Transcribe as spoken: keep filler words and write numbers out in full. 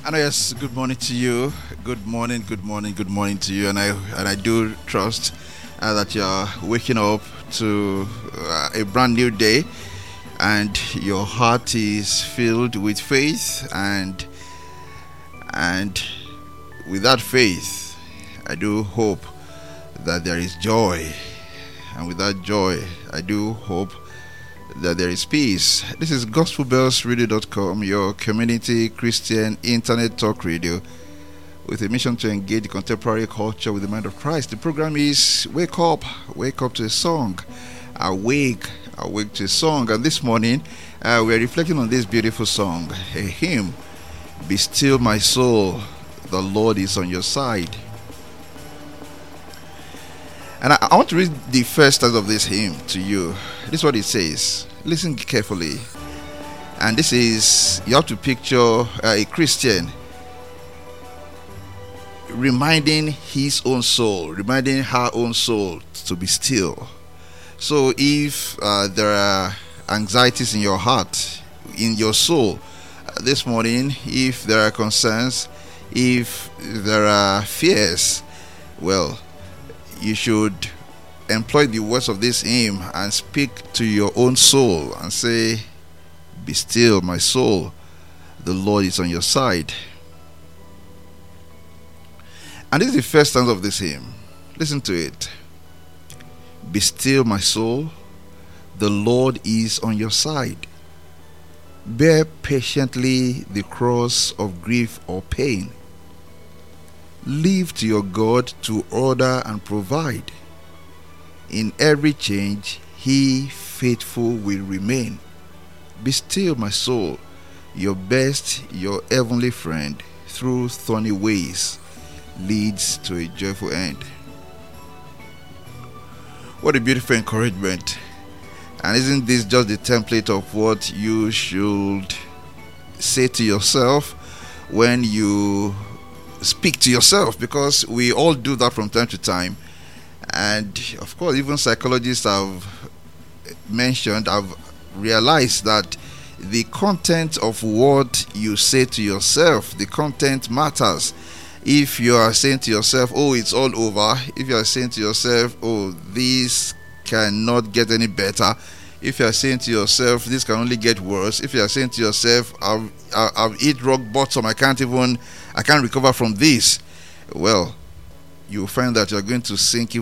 And yes, good morning to you. Good morning, good morning, good morning to you. And I and I do trust uh, that you're waking up to uh, a brand new day, and your heart is filled with faith, and and with that faith, I do hope that there is joy, and with that joy, I do hope that there is peace. This is gospel bells radio dot com, your community Christian internet talk radio with a mission to engage contemporary culture with the mind of Christ. The program is Wake Up, Wake Up to a Song, Awake, Awake to a Song. And this morning, uh, we are reflecting on this beautiful song, a hymn, Be Still My Soul, the Lord is on your side. And I, I want to read the first stanza of this hymn to you. This is what it says. Listen carefully. And this is, you have to picture uh, a Christian reminding his own soul, reminding her own soul to be still. So if uh, there are anxieties in your heart, in your soul, uh, this morning, if there are concerns, if there are fears, well, you should employ the words of this hymn and speak to your own soul and say, be still, my soul, the Lord is on your side. And this is the first stanza of this hymn. Listen to it. Be still, my soul, the Lord is on your side. Bear patiently the cross of grief or pain. Leave to your God to order and provide. In every change, He faithful will remain. Be still, my soul, your best, your heavenly friend, through thorny ways, leads to a joyful end. What a beautiful encouragement. And isn't this just the template of what you should say to yourself when you speak to yourself? Because we all do that from time to time. And of course, even psychologists have mentioned, have realized that the content of what you say to yourself, the content matters. If you are saying to yourself, oh, it's all over, if you are saying to yourself, oh, this cannot get any better, if you are saying to yourself, this can only get worse, if you are saying to yourself, I've, I've hit rock bottom, I can't even, I can't recover from this, well, you'll find that you're going to sink even